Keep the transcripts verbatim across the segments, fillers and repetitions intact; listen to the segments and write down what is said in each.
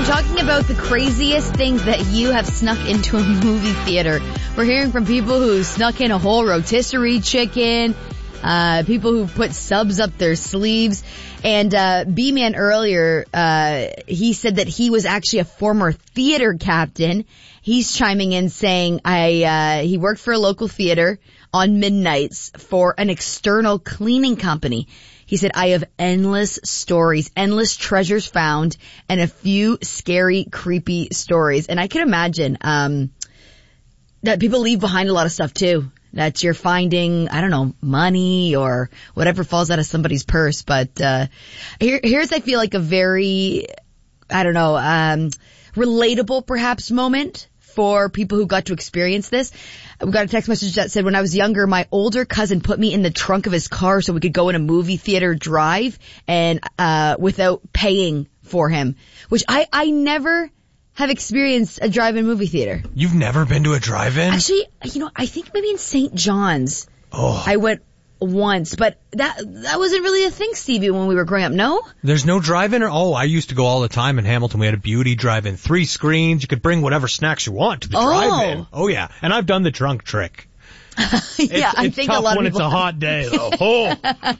talking about the craziest things that you have snuck into a movie theater. We're hearing from people who snuck in a whole rotisserie chicken, uh, people who put subs up their sleeves. And uh B-Man earlier, uh he said that he was actually a former theater captain. He's chiming in saying I uh he worked for a local theater on midnights for an external cleaning company. He said, I have endless stories, endless treasures found, and a few scary, creepy stories. And I can imagine um that people leave behind a lot of stuff too. That you're finding, I don't know, money or whatever falls out of somebody's purse. But uh here, here's, I feel like, a very, I don't know, um relatable perhaps moment for people who got to experience this. We got a text message that said, when I was younger, my older cousin put me in the trunk of his car so we could go in a movie theater drive and uh without paying for him, which I, I never have experienced a drive-in movie theater. You've never been to a drive-in? Actually, you know, I think maybe in Saint John's. Oh. I went once, but that that wasn't really a thing, Stevie, when we were growing up, no? There's no drive-in? Or, oh, I used to go all the time in Hamilton. We had a beauty drive-in, three screens. You could bring whatever snacks you want to the oh. drive-in. Oh, yeah. And I've done the drunk trick. yeah, it's, I it's think tough a lot when of people... it's a hot day, though. Oh.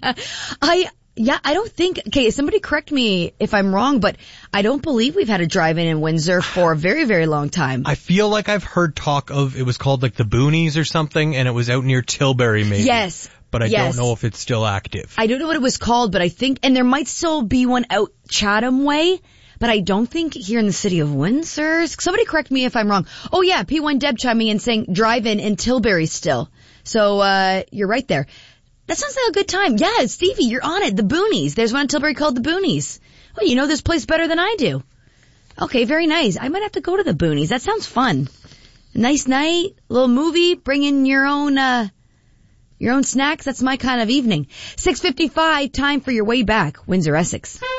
I... Yeah, I don't think, okay, somebody correct me if I'm wrong, but I don't believe we've had a drive-in in Windsor for a very, very long time. I feel like I've heard talk of, it was called like the Boonies or something, and it was out near Tilbury maybe. Yes. But I yes. don't know if it's still active. I don't know what it was called, but I think, and there might still be one out Chatham way, but I don't think here in the city of Windsor. Somebody correct me if I'm wrong. Oh yeah, P one Deb chiming in saying drive-in in Tilbury still. So, uh, you're right there. That sounds like a good time. Yeah, Stevie, you're on it. The Boonies. There's one in Tilbury called the Boonies. Well, you know this place better than I do. Okay, very nice. I might have to go to the Boonies. That sounds fun. A nice night, a little movie, bring in your own, uh, your own snacks. That's my kind of evening. six fifty-five, time for your way back. Windsor, Essex.